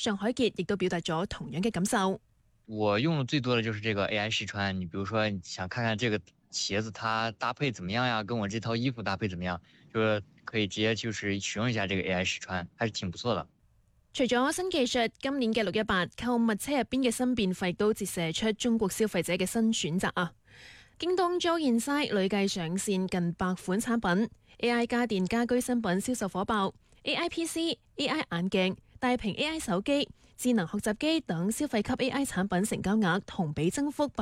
尚海傑亦都表達咗同樣嘅感受。 我用的最多的就是這個 AI 試穿，你比如說你想看看這個鞋子它搭配怎麼樣呀，跟我這套衣服搭配怎麼樣，就是可以直接就是使用一下這個 AI 試穿，還是挺不錯的。 除咗新技術，今年嘅618購物車入邊嘅新變廢都折射出中國消費者嘅新選擇啊！京東 Joe Inside 累計上線近100款產品 ，AI 家電家居新品銷售火爆 ，AI PC、AI 眼鏡、大屏 AI 手機、智能學習機等消費級 AI 產品成交額同比增幅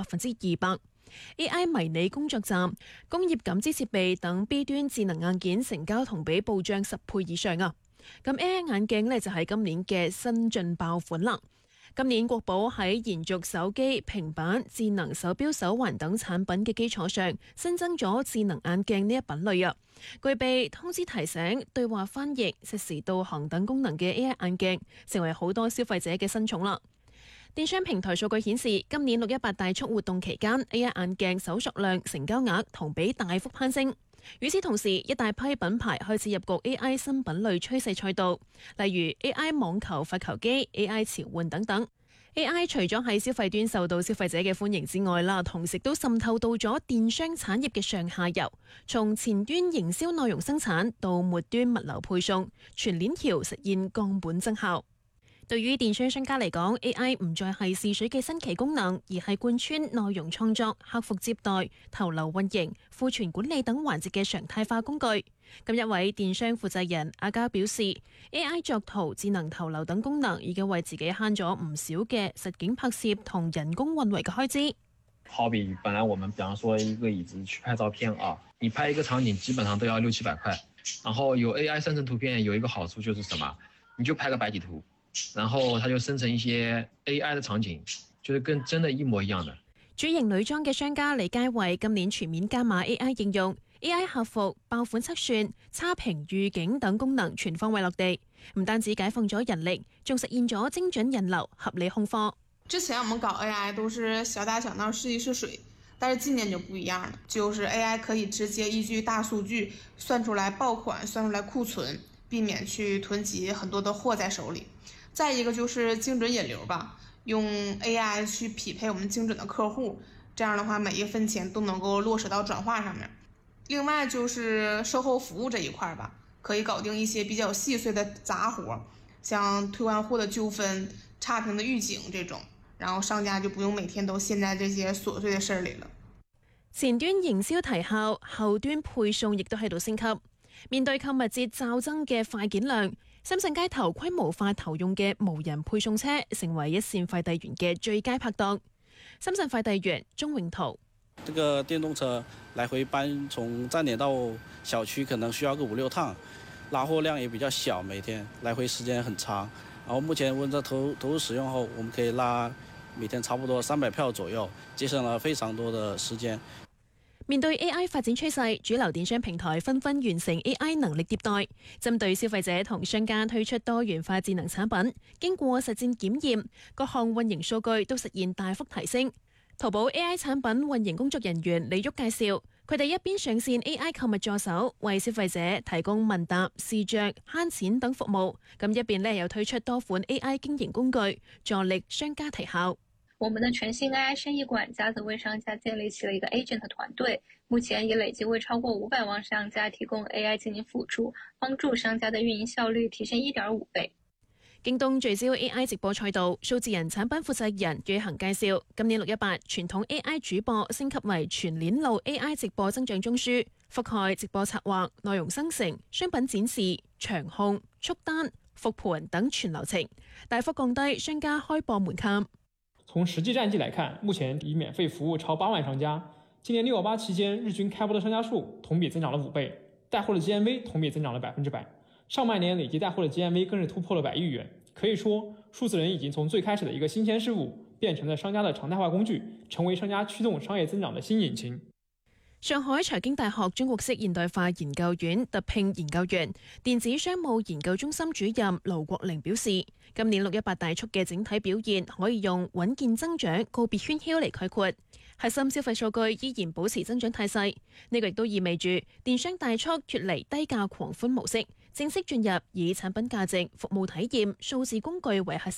200%。AI 迷你工作站、工業感知設備等 B 端智能硬件成交同比暴漲10倍以上啊！咁 AI 眼鏡呢，就係今年嘅新進爆款啦。今年國寶喺延續手機、平板、智能手錶、手環等產品嘅基礎上，新增咗智能眼鏡呢一品類啊，具備通知提醒、對話翻譯、實時導航等功能嘅 AI 眼鏡，成為好多消費者嘅新寵啦。電商平台數據顯示，今年618大促活動期間 ，AI 眼鏡搜索量、成交額同比大幅攀升。與此同時，一大批品牌開始入局 AI 新品類趨勢賽道，例如 AI 網球發球機、AI 潮換等等。AI 除咗喺消費端受到消費者嘅歡迎之外啦，同時都滲透到咗電商產業嘅上下游，從前端營銷內容生產到末端物流配送，全鏈條實現降本增效。對於電商商家嚟講 ，AI 唔再係試水嘅新奇功能，而係貫穿內容創作、客服接待、投流運營、庫存管理等環節嘅常態化工具。咁一位電商負責人阿嘉表示 ，AI 作圖、智能投流等功能已經為自己慳咗唔少嘅實景拍攝同人工運維嘅開支。 好比本來我們比方說一個椅子去拍照片啊，你拍一個場景基本上都要600-700塊，然後有 AI 生成圖片有一個好處就是什麼，你就拍個白底圖。然後它就生成一些 AI 的場景，就是跟真的一模一樣的。 主營女裝嘅商家李佳慧今年全面加碼 AI 應用 ，AI 客服、爆款測算、差評預警等功能全方位落地，唔單止解放咗人力，仲實現咗精準人流、合理控貨。 之前我們搞 AI 都是小打小鬧試一試水，但是今年就不一樣了，就是 AI 可以直接依據大數據算出來爆款、算出來庫存，避免去囤積很多的貨在手裡。再一個就是精準引流吧，用 AI 去匹配我們精準的客戶，這樣的話每一分錢都能夠落實到轉化上面。另外就是售後服務這一塊吧，可以搞定一些比較細碎的雜活，像退換貨的糾紛、差評的預警這種，然後商家就不用每天都陷在這些瑣碎的事裡了。 前端營銷提效，後端配送亦都喺度升級。面對購物節驟增嘅快件量，深圳街頭規模化投用嘅無人配送車成為一線快遞員嘅最佳拍檔。深圳快遞員鍾永圖： 這個電動車來回搬從站點到小區可能需要個5-6趟，拉貨量也比較小，每天來回時間很長。然後目前溫着投入使用後，我們可以拉每天差不多300票左右，節省了非常多的時間。 面對 AI 發展趨勢，主流電商平台紛紛完成 AI 能力迭代，針對消費者同商家推出多元化智能產品。經過實戰檢驗，各項運營數據都實現大幅提升。淘寶 AI 產品運營工作人員李旭介紹，佢哋一邊上線 AI 購物助手，為消費者提供問答、試着、慳錢等服務，咁一邊又推出多款 AI 經營工具，助力商家提效。 我們的全新 AI 生意管家則為商家建立起了一個 agent 團隊，目前已累計為超過500萬商家提供 AI 進行輔助，幫助商家的運營效率提升1.5倍。 京東聚焦 AI 直播賽道，數字人產品負責人瑞恒介紹，今年618傳統 AI 主播升級為全鏈路 AI 直播增長中樞，覆蓋直播策劃、內容生成、商品展示、場控、速單、復盤等全流程，大幅降低商家開播門檻。 從實際戰績來看，目前已免費服務超8萬商家。今年618期間，日均開播的商家數同比增長了5倍，帶貨的 GMV 同比增長了100%。上半年累計帶貨的 GMV 更是突破了100億元。可以說，數字人已經從最開始的一個新鮮事物，變成了商家的常態化工具，成為商家驅動商業增長的新引擎。 上海財經大學中國式現代化研究院特聘研究員、電子商務研究中心主任盧國寧表示，今年618大促嘅整體表現可以用穩健增長、告別喧囂嚟概括。核心消費數據依然保持增長態勢，呢個亦都意味住電商大促脫離低價狂歡模式，正式進入以產品價值、服務體驗、數字工具為核心